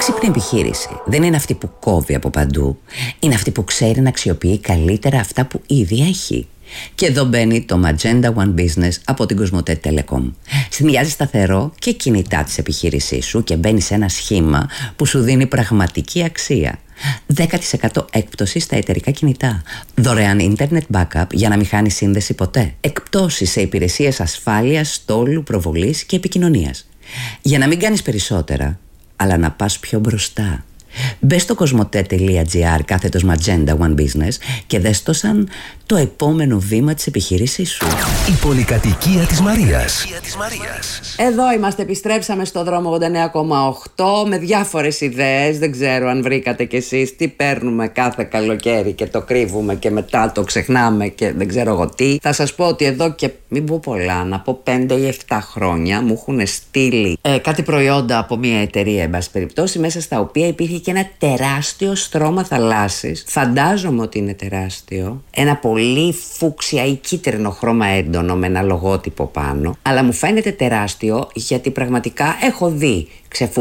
έξυπνη επιχείρηση δεν είναι αυτή που κόβει από παντού. Είναι αυτή που ξέρει να αξιοποιεί καλύτερα αυτά που ήδη έχει. Και εδώ μπαίνει το Magenta One Business από την Κοσμοτέ Telecom. Συνδυάζει σταθερό και κινητά της επιχείρησής σου και μπαίνει σε ένα σχήμα που σου δίνει πραγματική αξία. 10% έκπτωση στα εταιρικά κινητά. Δωρεάν internet backup για να μην χάνει σύνδεση ποτέ. Εκπτώσεις σε υπηρεσίες ασφάλειας, στόλου, προβολής και επικοινωνίας. Για να μην κάνεις περισσότερα, αλλά να πας πιο μπροστά. Μπες στο κοσμοτέ.gr /Magenta One Business και δες το σαν το επόμενο βήμα της επιχείρησής σου. Η πολυκατοικία της Μαρίας. Εδώ είμαστε, επιστρέψαμε στο δρόμο 89,8 με διάφορες ιδέες. Δεν ξέρω αν βρήκατε κι εσείς τι παίρνουμε κάθε καλοκαίρι και το κρύβουμε και μετά το ξεχνάμε και δεν ξέρω εγώ τι. Θα σας πω ότι εδώ και μην πω πολλά, να πω 5 ή 7 χρόνια μου έχουν στείλει κάτι προϊόντα από μια εταιρεία, εν πάση περιπτώσει, μέσα στα οποία υπήρχε και ένα τεράστιο στρώμα θαλάσσης. Φαντάζομαι ότι είναι τεράστιο. Ένα πολύ φούξια ή κίτρινο χρώμα έντονο με ένα λογότυπο πάνω. Αλλά μου φαίνεται τεράστιο γιατί πραγματικά έχω δει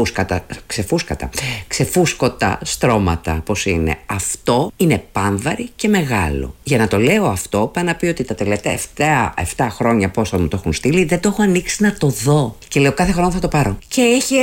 ξεφούσκωτα στρώματα πως είναι. Αυτό είναι πάνδαρη και μεγάλο. Για να το λέω αυτό, πάει να πει ότι τα τελευταία 7 χρόνια πόσο μου το έχουν στείλει, δεν το έχω ανοίξει να το δω. Και λέω κάθε χρόνο θα το πάρω. Και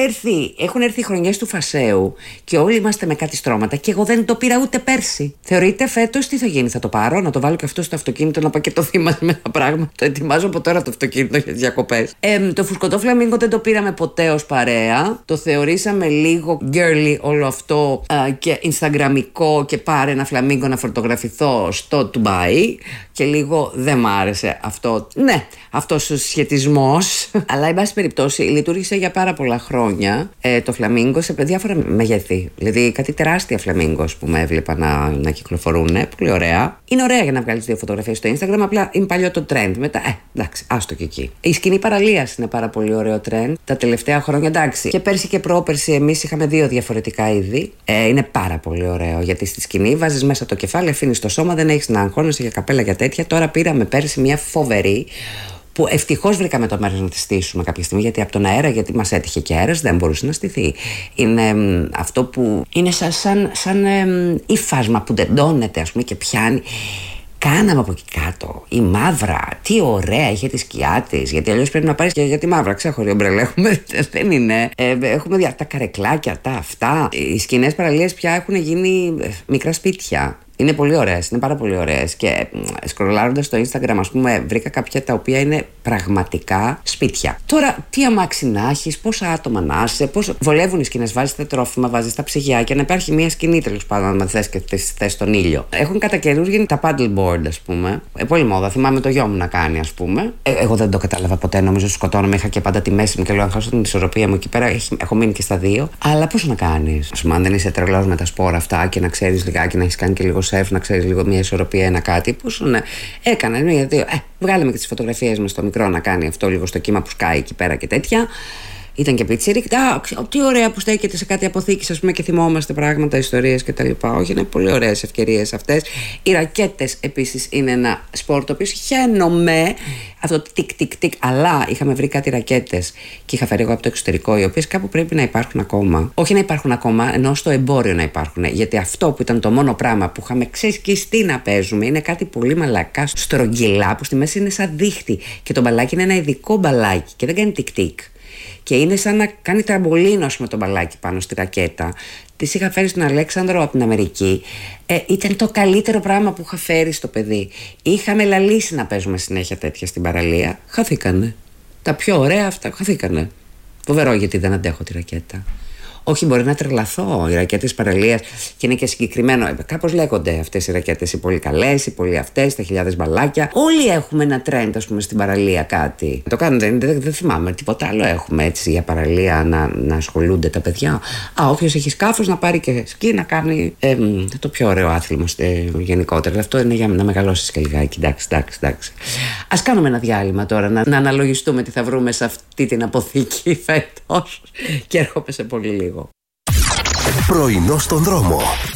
έχουν έρθει οι χρονιές του φασαίου και όλοι είμαστε με κάτι στρώματα και εγώ δεν το πήρα ούτε πέρσι. Θεωρείτε φέτος τι θα γίνει, θα το πάρω, να το βάλω και αυτό στο αυτοκίνητο να πακετωθεί μαζί με τα πράγματα. Το ετοιμάζω από τώρα το αυτοκίνητο για τις διακοπές. Το φουσκωτό φλαμίγκο δεν το πήραμε ποτέ ως παρέα. Το θεωρήσαμε λίγο girly όλο αυτό και instagramικό και πάρε ένα φλαμίγκο να φωτογραφηθώ στο Ντουμπάι και λίγο δεν μ' άρεσε αυτό. Ναι, αυτός ο σχετισμός. Αλλά εν πάση περιπτώσει λειτουργήσε για πάρα πολλά χρόνια το φλαμίγκο σε διάφορα μεγέθη. Δηλαδή κάτι τεράστια φλαμίγκο που με έβλεπα να κυκλοφορούν. Πολύ ωραία. Είναι ωραία για να βγάλεις 2 φωτογραφίες στο Instagram, απλά είναι παλιό το trend. Μετά, εντάξει, άστο και εκεί. Η σκηνή παραλίας είναι πάρα πολύ ωραίο trend τα τελευταία χρόνια, εντάξει. Και πέρσι και πρόπερσι εμείς είχαμε 2 διαφορετικά είδη. Είναι πάρα πολύ ωραίο γιατί στη σκηνή βάζεις μέσα το κεφάλι, αφήνεις το σώμα, δεν έχεις να αγχώνεσαι για καπέλα για τέτοια. Τώρα πήραμε πέρσι μια φοβερή που ευτυχώς βρήκαμε το μέρος να τη στήσουμε κάποια στιγμή, γιατί από τον αέρα, γιατί μας έτυχε και αέρας, δεν μπορούσε να στηθεί. Είναι αυτό που είναι σαν ύφασμα που τεντώνεται, ας πούμε, και πιάνει. Κάναμε από εκεί κάτω η μαύρα. Τι ωραία είχε τη σκιά της. Γιατί αλλιώς πρέπει να πάρεις και για τη μαύρα. Ξέχωρη ομπρέλα έχουμε. Δεν είναι. Έχουμε τα καρεκλάκια, τα αυτά. Οι σκηνές παραλίες πια έχουν γίνει μικρά σπίτια. Είναι πολύ ωραίες, είναι πάρα πολύ ωραίες. Και σκρολάροντας στο Instagram, ας πούμε, βρήκα κάποια τα οποία είναι πραγματικά σπίτια. Τώρα, τι αμάξι να έχεις, πόσα άτομα να είσαι, πώς βολεύουν οι σκηνές. Βάζεις τα τρόφιμα, βάζεις τα ψυγιάκια, να υπάρχει μια σκηνή τέλος πάντων, αν θες και θες τον ήλιο. Έχουν κατά καιρούς γίνει τα paddleboard, ας πούμε. Πολύ μόδα. Θυμάμαι το γιο μου να κάνει, ας πούμε. Εγώ δεν το κατάλαβα ποτέ, νομίζω σκοτώνομαι. Είχα και πάντα τη μέση μου και λέω: αν χάσω την ισορροπία μου εκεί πέρα, έχω μείνει και στα 2. Αλλά πώς να κάνεις. Ας πούμε, αν δεν είσαι τρελός με τα σπόρα αυτά και να ξέρεις λιγάκι, να έχεις κάνει και λίγο σεφ, να ξέρεις λίγο μια ισορροπία, ένα κάτι. Πώς ναι, έκανα 1-2. Βγάλαμε και τις φωτογραφίες με στο μικρό να κάνει αυτό λίγο στο κύμα που σκάει εκεί πέρα και τέτοια. Ήταν και πιτσίρικ. Τι ωραία που στέκεται σε κάτι αποθήκης, ας πούμε, και θυμόμαστε πράγματα, ιστορίες κτλ. Όχι, είναι πολύ ωραίες ευκαιρίες αυτές. Οι ρακέτες επίσης είναι ένα σπορ το οποίο χαίνομαι. Αυτό το τικ-τικ-τικ. Αλλά είχαμε βρει κάτι ρακέτες και είχα φέρει εγώ από το εξωτερικό, οι οποίες κάπου πρέπει να υπάρχουν ακόμα. Όχι να υπάρχουν ακόμα, ενώ στο εμπόριο να υπάρχουν. Γιατί αυτό που ήταν το μόνο πράγμα που είχαμε ξεσκιστεί να παίζουμε είναι κάτι πολύ μαλακά, στρογγυλά, που στη μέση είναι σαν δίχτυ. Και το μπαλάκι είναι ένα ειδικό μπαλάκι και δεν κάνει τικ-τικ. Και είναι σαν να κάνει τραμπολίνο με το μπαλάκι πάνω στη ρακέτα. Τις είχα φέρει στον Αλέξανδρο από την Αμερική. Ήταν το καλύτερο πράγμα που είχα φέρει στο παιδί. Είχαμε λαλήσει να παίζουμε συνέχεια τέτοια στην παραλία. Χαθήκανε. Τα πιο ωραία αυτά χαθήκανε. Φοβερό, γιατί δεν αντέχω τη ρακέτα. Όχι, μπορεί να τρελαθώ. Οι ρακέτες παραλίας και είναι και συγκεκριμένο. Κάπως λέγονται αυτές οι ρακέτες, οι πολύ καλές, οι πολύ αυτές, τα χιλιάδες μπαλάκια. Όλοι έχουμε ένα trend, ας πούμε, στην παραλία κάτι. Το κάνουν, δεν θυμάμαι τίποτα άλλο έχουμε έτσι για παραλία να ασχολούνται τα παιδιά. Όποιος έχει σκάφος να πάρει και σκι να κάνει το πιο ωραίο άθλημα γενικότερα. Αυτό είναι για να μεγαλώσεις και λιγάκι. Εντάξει. Ας κάνουμε ένα διάλειμμα τώρα να αναλογιστούμε τι θα βρούμε σε αυτή την αποθήκη φέτος. Και έρχομαι σε πολύ λίγο. Πρωινό στον δρόμο.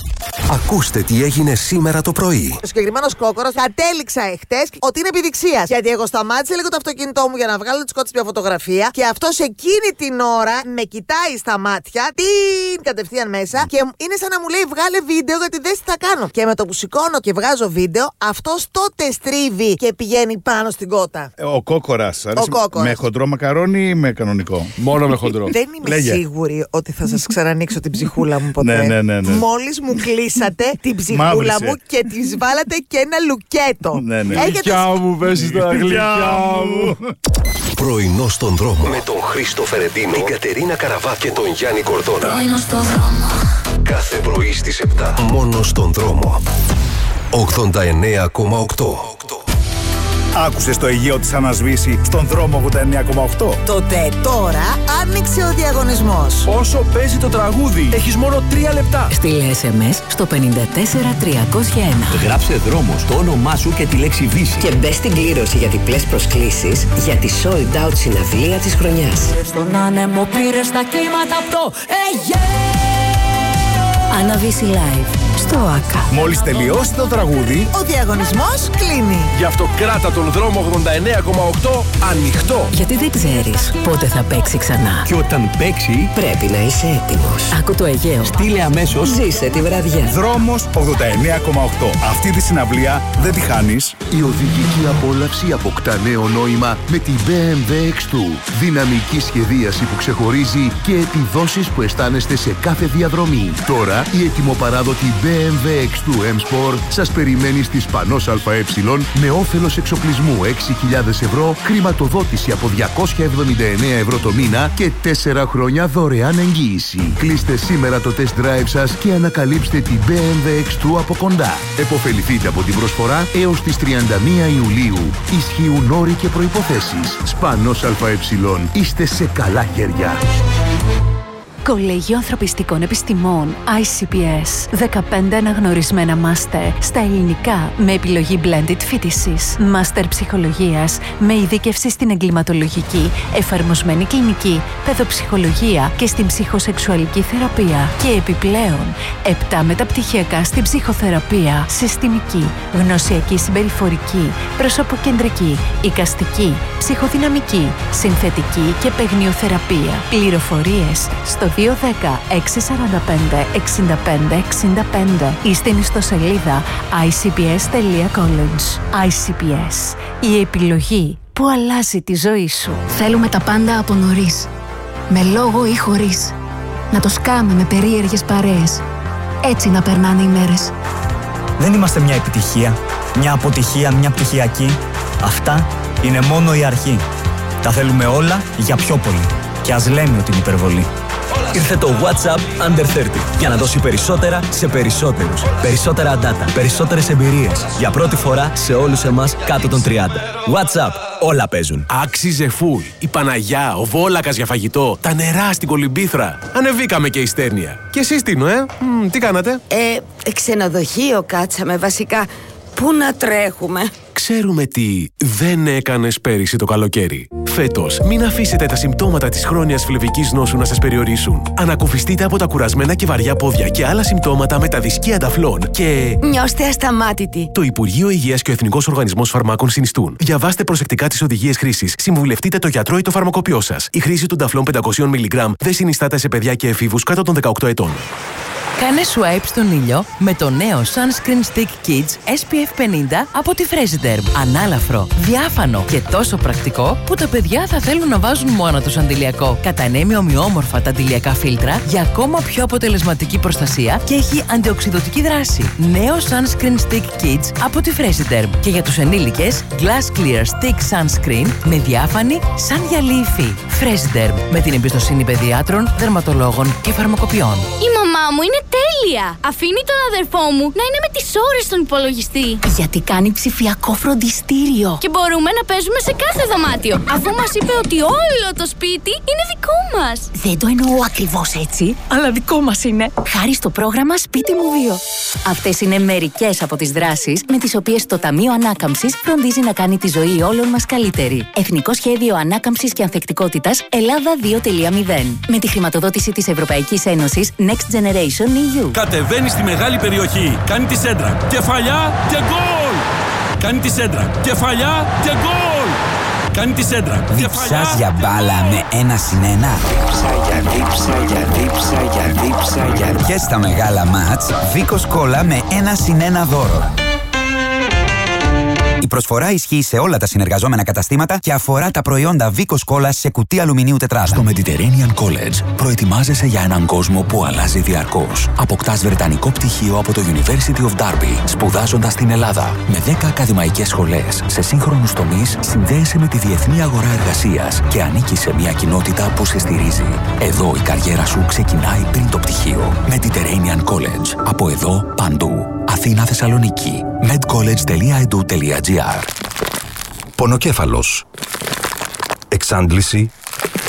Ακούστε τι έγινε σήμερα το πρωί. Ο συγκεκριμένος κόκορας κατέληξα εχθές ότι είναι επιδειξίας. Γιατί εγώ σταμάτησα λίγο το αυτοκίνητό μου για να βγάλω τη σκότης μια φωτογραφία και αυτός εκείνη την ώρα με κοιτάει στα μάτια, την κατευθείαν μέσα και είναι σαν να μου λέει βγάλε βίντεο γιατί δες τι θα κάνω. Και με το που σηκώνω και βγάζω βίντεο, αυτός τότε στρίβει και πηγαίνει πάνω στην κότα. Ο κόκορας. Με χοντρό μακαρόνι ή με κανονικό? Μόνο με χοντρό. Δεν είμαι σίγουρη ότι θα σας ξανανοίξω την ψυχούλα μου ποτέ. Ναι. Μόλις μου κλείσατε την ψυχούλα μου και της βάλατε και ένα λουκέτο. Γλυκιά μου, πέσεις τα γλυκιά μου. Πρωινό στον δρόμο. Με τον Χρήστο Φερεντίνο, την Κατερίνα Καραβά και τον Γιάννη Κορδόνα. Πρωινό στον δρόμο. Κάθε πρωί στις 7. Μόνο στον δρόμο. 89,8. Άκουσες το Αιγαίο της ανασβήσει στον δρόμο 89,8. Τότε τώρα άνοιξε ο διαγωνισμός. Όσο παίζει το τραγούδι, έχεις μόνο 3 λεπτά. Στείλε SMS στο 54301. Γράψε δρόμο στο όνομά σου και τη λέξη Βύση. Και μπες στην κλήρωση για διπλές προσκλήσεις για τη sold out συναυλία της χρονιάς. Στον άνεμο πήρες τα κύματα από το Αιγαίο. Άννα Βύση Live στο ΆΚΑ. Μόλις τελειώσει το τραγούδι, ο διαγωνισμός κλείνει. Γι' αυτό κράτα τον δρόμο 89,8 ανοιχτό. Γιατί δεν ξέρεις πότε θα παίξει ξανά. Και όταν παίξει, Πρέπει να είσαι έτοιμος. Άκου το Αιγαίο. στείλε αμέσως. Ζήσε τη βραδιά. δρόμος 89,8. Αυτή τη συναυλία δεν τη χάνεις. Η οδηγική απόλαυση αποκτά νέο νόημα με την BMW X2. Δυναμική σχεδίαση που ξεχωρίζει και επιδόσεις που αισθάνεστε σε κάθε διαδρομή. Τώρα η ετοιμοπαράδοτη BMW X2 M-Sport σας περιμένει στη Σπανός ΑΕ με όφελος εξοπλισμού 6.000 ευρώ, χρηματοδότηση από 279 ευρώ το μήνα και 4 χρόνια δωρεάν εγγύηση. Κλείστε σήμερα το test drive σας και ανακαλύψτε την BMW X2 από κοντά. Εποφεληθείτε από την προσφορά έως τις 31 Ιουλίου. Ισχύουν όροι και προϋποθέσεις. Σπανός ΑΕ. Είστε σε καλά χέρια. Κολέγιο Ανθρωπιστικών Επιστημών ICPS. 15 αναγνωρισμένα μάστερ στα ελληνικά με επιλογή blended φοιτησης. Μάστερ ψυχολογίας με ειδίκευση στην εγκληματολογική, εφαρμοσμένη κλινική, παιδοψυχολογία και στην ψυχοσεξουαλική θεραπεία. Και επιπλέον 7 μεταπτυχιακά στην ψυχοθεραπεία, συστημική, γνωσιακή συμπεριφορική, προσωποκεντρική, εικαστική, ψυχοδυναμική, συνθετική και παιγνιοθεραπεία. Πληροφορίες στο 210-645-65-65 ή στην ιστοσελίδα icps.college. ICPS. Η επιλογή που αλλάζει τη ζωή σου. Θέλουμε τα πάντα από νωρίς. Με λόγο ή χωρίς. Να το σκάμε με περίεργες παρέες. Έτσι να περνάνε οι μέρες. Δεν είμαστε μια επιτυχία, μια αποτυχία, μια πτυχιακή. Αυτά είναι μόνο η αρχή. Τα θέλουμε όλα για πιο πολύ. Και ας λέμε ότι είναι υπερβολή. Ήρθε το WhatsApp Under 30 για να δώσει περισσότερα σε περισσότερους. Περισσότερα data, περισσότερες εμπειρίες. Για πρώτη φορά σε όλους εμάς κάτω των 30. WhatsApp, όλα παίζουν. Άξιζε φουλ. Η Παναγιά, ο Βόλακας για φαγητό, τα νερά στην Κολυμπήθρα. Ανεβήκαμε και η Στέρνια. Και εσείς Τίνο, τι κάνατε? Ξενοδοχείο κάτσαμε βασικά. Πού να τρέχουμε? Ξέρουμε τι δεν έκανες πέρυσι το καλοκαίρι. Φέτος, μην αφήσετε τα συμπτώματα της χρόνιας φλεβικής νόσου να σας περιορίσουν. Ανακουφιστείτε από τα κουρασμένα και βαριά πόδια και άλλα συμπτώματα με τα δισκία ταφλών και... Νιώστε ασταμάτητοι. Το Υπουργείο Υγείας και ο Εθνικός Οργανισμός Φαρμάκων συνιστούν. Διαβάστε προσεκτικά τις οδηγίες χρήσης. Συμβουλευτείτε το γιατρό ή το φαρμακοποιό σας. Η χρήση του ταφλών 500 mg δεν συνιστάται σε παιδιά και εφήβους κάτω των 18 ετών. Κάνε swipe στον ήλιο με το νέο Sunscreen Stick Kids SPF 50 από τη Fresiderm. Ανάλαφρο, διάφανο και τόσο πρακτικό που τα παιδιά θα θέλουν να βάζουν μόνο τους αντιλιακό. Κατανέμει ομοιόμορφα τα αντιλιακά φίλτρα για ακόμα πιο αποτελεσματική προστασία και έχει αντιοξειδωτική δράση. Νέο Sunscreen Stick Kids από τη Fresiderm. Και για τους ενήλικες, Glass Clear Stick Sunscreen με διάφανη σαν γυαλί υφή. Fresiderm, με την εμπιστοσύνη παιδιάτρων, δερματολόγων και φαρμακοποιών. Η μαμά μου είναι τέλεια! Αφήνει τον αδερφό μου να είναι με τις ώρες στον υπολογιστή. Γιατί κάνει ψηφιακό φροντιστήριο. Και μπορούμε να παίζουμε σε κάθε δωμάτιο. Αφού μας είπε ότι όλο το σπίτι είναι δικό μας. Δεν το εννοώ ακριβώς έτσι, αλλά δικό μας είναι. Χάρη στο πρόγραμμα Σπίτι μου 2. Αυτές είναι μερικές από τις δράσεις με τις οποίες το Ταμείο Ανάκαμψης φροντίζει να κάνει τη ζωή όλων μας καλύτερη. Εθνικό Σχέδιο Ανάκαμψης και Ανθεκτικότητας Ελλάδα 2.0. Με τη χρηματοδότηση της Ευρωπαϊκής Ένωσης Next Generation Generation EU. Κατεβαίνει στη μεγάλη περιοχή. Κάνει τη σέντρα. Κεφαλιά και γκολ! Κάνει τη σέντρα. Κεφαλιά και γκολ! Κάνει τη σέντρα. Διψάς για μπάλα με 1-1. Διψά. Και στα μεγάλα μάτς, Βίκος Κόλλα με 1-1 δώρο. Η προσφορά ισχύει σε όλα τα συνεργαζόμενα καταστήματα και αφορά τα προϊόντα Βίκος Κόλλα σε κουτί αλουμινίου τετράδα. Στο Mediterranean College προετοιμάζεσαι για έναν κόσμο που αλλάζει διαρκώς. Αποκτάς βρετανικό πτυχίο από το University of Derby, σπουδάζοντας στην Ελλάδα. Με 10 ακαδημαϊκές σχολές σε σύγχρονους τομείς, συνδέεσαι με τη διεθνή αγορά εργασίας και ανήκεις σε μια κοινότητα που σε στηρίζει. Εδώ η καριέρα σου ξεκινάει πριν το πτυχίο. Mediterranean College. Από εδώ παντού. Αθήνα, Θεσσαλονίκη. medcollege.edu.gr. Πονοκέφαλος. Εξάντληση.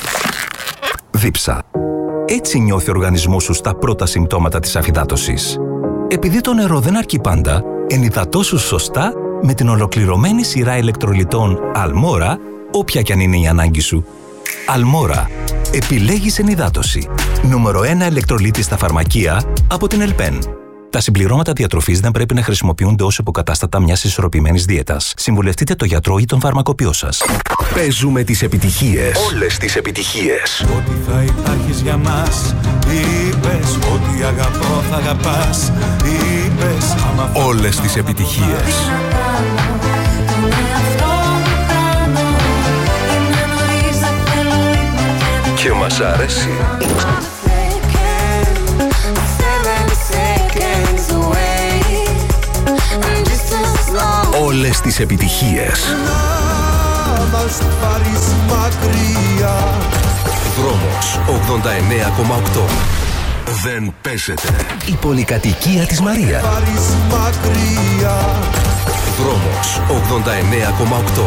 Δίψα. Έτσι νιώθει ο οργανισμός σου στα πρώτα συμπτώματα της αφυδάτωσης. Επειδή το νερό δεν αρκεί πάντα, ενυδατώσου σωστά με την ολοκληρωμένη σειρά ηλεκτρολιτών Αλμόρα, όποια κι αν είναι η ανάγκη σου. Αλμόρα. Επιλέγεις ενυδάτωση. Νούμερο 1 ηλεκτρολίτη στα φαρμακεία από την Ελπέν. Τα συμπληρώματα διατροφής δεν πρέπει να χρησιμοποιούνται ως υποκατάστατα μιας ισορροπημένης δίαιτας. Συμβουλευτείτε το γιατρό ή τον φαρμακοποιό σας. Παίζουμε τις επιτυχίες. Όλες τις επιτυχίες. Ότι θα υπάρχεις για μας. Είπες ότι αγαπώ θα αγαπάς. Είπες άμα. Όλες τις επιτυχίες. Και μας αρέσει. Όλες τις επιτυχίες. Δρόμος 89,8. Δεν παίζεται. Η πολυκατοικία της Μαρία. Δρόμος 89,8.